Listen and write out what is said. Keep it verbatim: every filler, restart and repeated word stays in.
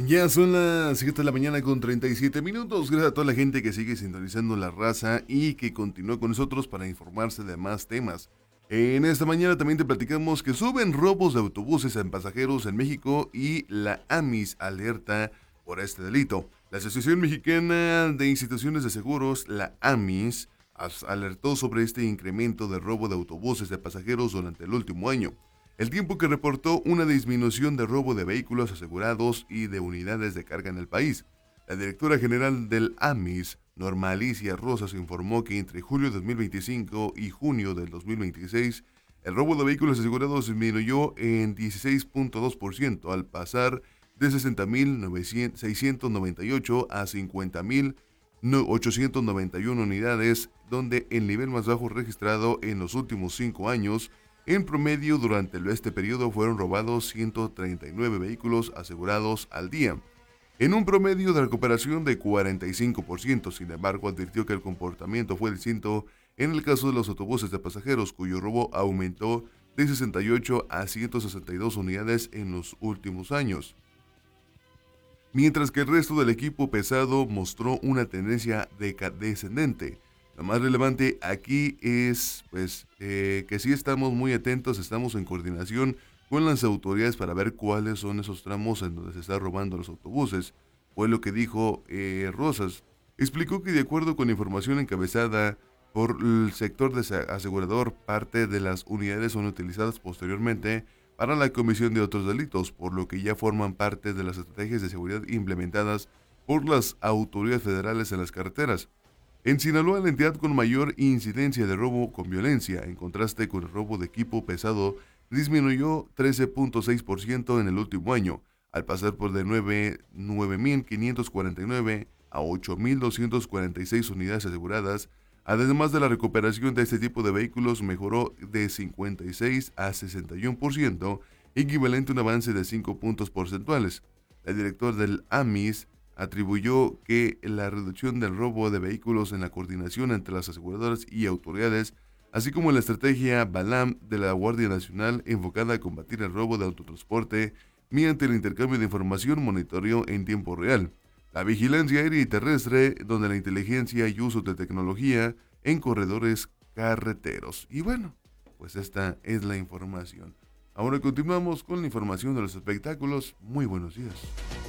Ya son las siete de la mañana con treinta y siete minutos. Gracias a toda la gente que sigue sintonizando La Raza y que continúa con nosotros para informarse de más temas. En esta mañana también te platicamos que suben robos de autobuses en pasajeros en México y la AMIS alerta por este delito. La Asociación Mexicana de Instituciones de Seguros, la AMIS, as- alertó sobre este incremento de robo de autobuses de pasajeros durante el último año. El tiempo que reportó una disminución de robo de vehículos asegurados y de unidades de carga en el país. La directora general del AMIS, Norma Alicia Rosas, informó que entre julio de dos mil veinticinco y junio del dos mil veintiséis, el robo de vehículos asegurados disminuyó en dieciséis punto dos por ciento al pasar de sesenta mil seiscientos noventa y ocho a cincuenta mil ochocientos noventa y uno unidades, donde el nivel más bajo registrado en los últimos cinco años. En promedio, durante este periodo fueron robados ciento treinta y nueve vehículos asegurados al día, en un promedio de recuperación de cuarenta y cinco por ciento. Sin embargo, advirtió que el comportamiento fue distinto en el caso de los autobuses de pasajeros, cuyo robo aumentó de sesenta y ocho a ciento sesenta y dos unidades en los últimos años, mientras que el resto del equipo pesado mostró una tendencia descendente. Lo más relevante aquí es pues eh, que sí estamos muy atentos, estamos en coordinación con las autoridades para ver cuáles son esos tramos en donde se está robando los autobuses. Fue lo que dijo eh, Rosas. Explicó que de acuerdo con la información encabezada por el sector asegurador, parte de las unidades son utilizadas posteriormente para la comisión de otros delitos, por lo que ya forman parte de las estrategias de seguridad implementadas por las autoridades federales en las carreteras. En Sinaloa, la entidad con mayor incidencia de robo con violencia, en contraste con el robo de equipo pesado, disminuyó trece punto seis por ciento en el último año, al pasar por de nueve mil quinientos cuarenta y nueve a ocho mil doscientos cuarenta y seis unidades aseguradas. Además de la recuperación de este tipo de vehículos mejoró de cincuenta y seis a sesenta y uno por ciento, equivalente a un avance de cinco puntos porcentuales. El director del AMIS atribuyó que la reducción del robo de vehículos en la coordinación entre las aseguradoras y autoridades, así como la estrategia BALAM de la Guardia Nacional enfocada a combatir el robo de autotransporte mediante el intercambio de información, monitoreo en tiempo real, la vigilancia aérea y terrestre, donde la inteligencia y uso de tecnología en corredores carreteros. Y bueno, pues esta es la información. Ahora continuamos con la información de los espectáculos. Muy buenos días.